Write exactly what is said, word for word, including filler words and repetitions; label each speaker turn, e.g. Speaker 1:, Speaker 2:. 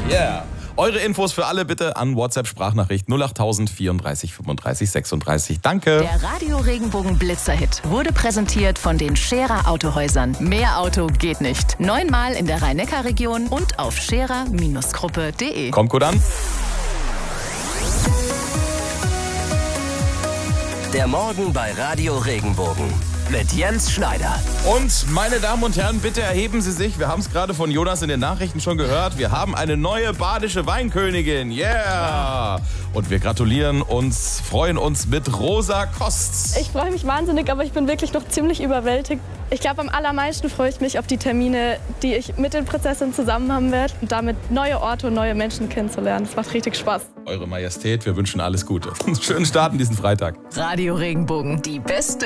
Speaker 1: Yeah. Eure Infos für alle bitte an WhatsApp-Sprachnachricht null acht null null vierunddreißig fünfunddreißig sechsunddreißig. Danke.
Speaker 2: Der Radio Regenbogen Blitzerhit wurde präsentiert von den Scherer Autohäusern. Mehr Auto geht nicht. Neunmal in der Rhein-Neckar-Region und auf scherer Gruppe punkt de.
Speaker 1: Kommt gut an.
Speaker 3: Der Morgen bei Radio Regenbogen mit Jens Schneider.
Speaker 1: Und meine Damen und Herren, bitte erheben Sie sich. Wir haben es gerade von Jonas in den Nachrichten schon gehört. Wir haben eine neue badische Weinkönigin. Yeah! Und wir gratulieren uns, freuen uns mit Rosa Kosts.
Speaker 4: Ich freue mich wahnsinnig, aber ich bin wirklich noch ziemlich überwältigt. Ich glaube, am allermeisten freue ich mich auf die Termine, die ich mit den Prinzessinnen zusammen haben werde und damit neue Orte und neue Menschen kennenzulernen. Das macht richtig Spaß.
Speaker 1: Eure Majestät, wir wünschen alles Gute. Schönen Start in diesen Freitag.
Speaker 2: Radio Regenbogen, die beste